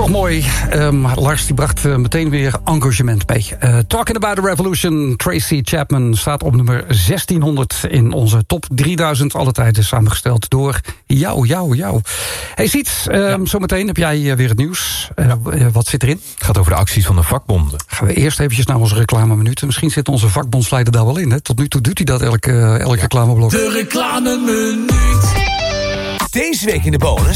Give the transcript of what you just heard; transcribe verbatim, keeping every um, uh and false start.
Toch mooi. Um, Lars die bracht uh, meteen weer engagement mee. Uh, Talking About the Revolution. Tracy Chapman staat op nummer zestienhonderd in onze top drieduizend. Alle tijden samengesteld door jou, jou, jou. Hey Siets, um, ja. Zometeen heb jij uh, weer het nieuws. Uh, ja. uh, wat zit erin? Het gaat over de acties van de vakbonden. Gaan we eerst eventjes naar onze reclameminuten. Misschien zit onze vakbondsleider daar wel in. Hè? Tot nu toe doet hij dat elke, uh, elke ja. reclameblok. De reclameminut. Deze week in de bonus.